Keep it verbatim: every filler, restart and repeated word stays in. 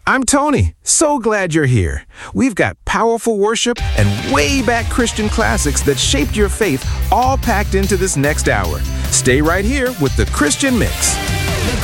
I'm Tony. So glad you're here. We've got powerful worship and way back Christian classics that shaped your faith all packed into this next hour. Stay right here with the Christian Mix.